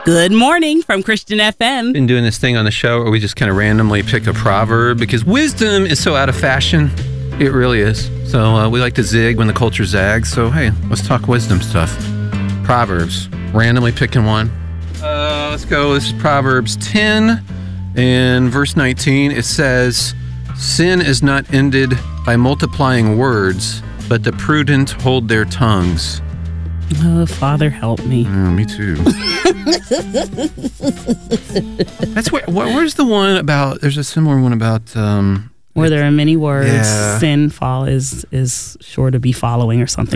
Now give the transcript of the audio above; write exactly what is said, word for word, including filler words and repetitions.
Good morning from Christian F M. Been doing this thing on the show where we just kind of randomly pick a proverb because wisdom is so out of fashion. It really is. So uh, we like to zig when the culture zags. So hey, let's talk wisdom stuff. Proverbs. Randomly picking one. Uh, let's go. This is Proverbs ten and verse nineteen. It says, "Sin is not ended by multiplying words, but the prudent hold their tongues." Oh, Father, help me. Oh, me too. That's where. Where's the one about? There's a similar one about. Um, Where there are many words, Yeah. sin fall is is sure to be following or something